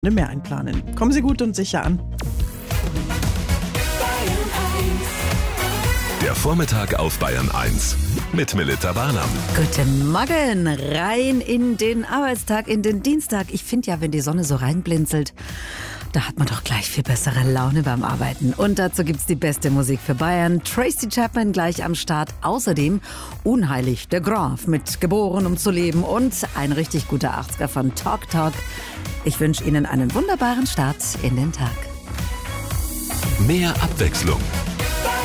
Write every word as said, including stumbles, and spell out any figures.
mehr einplanen. Kommen Sie gut und sicher an. Der Vormittag auf Bayern eins mit Melitta Barnum. Guten Morgen, rein in den Arbeitstag, in den Dienstag. Ich finde ja, wenn die Sonne so reinblinzelt, da hat man doch gleich viel bessere Laune beim Arbeiten. Und dazu gibt's die beste Musik für Bayern. Tracy Chapman gleich am Start. Außerdem Unheilig, der Graf mit Geboren, um zu leben. Und ein richtig guter achtziger von Talk Talk. Ich wünsche Ihnen einen wunderbaren Start in den Tag. Mehr Abwechslung